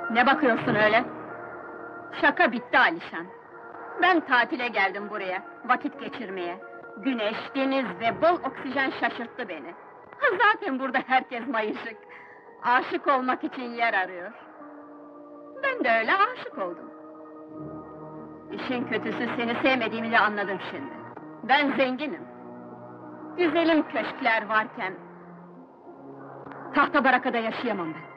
Ne bakıyorsun öyle? Şaka bitti Alişan. Ben tatile geldim buraya, vakit geçirmeye. Güneş, deniz ve bol oksijen şaşırttı beni. Zaten burada herkes mayışık. Aşık olmak için yer arıyor. Ben de öyle aşık oldum. İşin kötüsü seni sevmediğimi de anladım şimdi. Ben zenginim. Güzelim köşkler varken... Tahta barakada yaşayamam ben.